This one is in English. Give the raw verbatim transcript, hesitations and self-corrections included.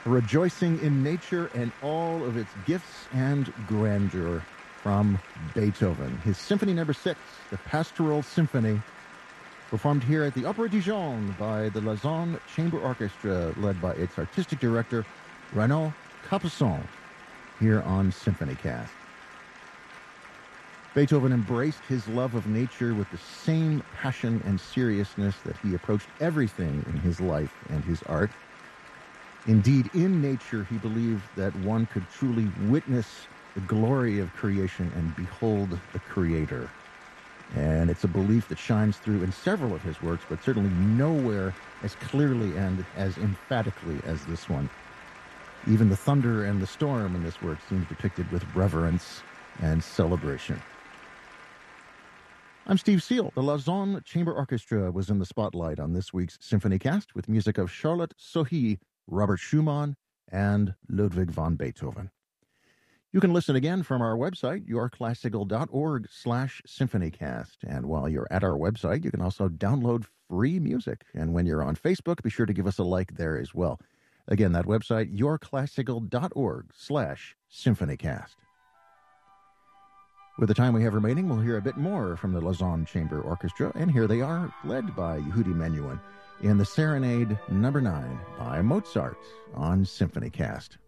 rejoicing in nature and all of its gifts and grandeur from Beethoven. His Symphony Number Six, the Pastoral Symphony, performed here at the Opéra Dijon by the Lausanne Chamber Orchestra, led by its artistic director, Renaud Capuçon, here on SymphonyCast. Beethoven embraced his love of nature with the same passion and seriousness that he approached everything in his life and his art. Indeed, in nature, he believed that one could truly witness the glory of creation and behold the Creator. And it's a belief that shines through in several of his works, but certainly nowhere as clearly and as emphatically as this one. Even the thunder and the storm in this work seem depicted with reverence and celebration. I'm Steve Seal. The Lausanne Chamber Orchestra was in the spotlight on this week's SymphonyCast with music of Charlotte Sohi, Robert Schumann, and Ludwig van Beethoven. You can listen again from our website, yourclassical.org slash symphonycast. And while you're at our website, you can also download free music. And when you're on Facebook, be sure to give us a like there as well. Again, that website, yourclassical.org slash symphonycast. With the time we have remaining, we'll hear a bit more from the Lausanne Chamber Orchestra. And here they are, led by Yehudi Menuhin, in the Serenade Number Nine by Mozart on SymphonyCast.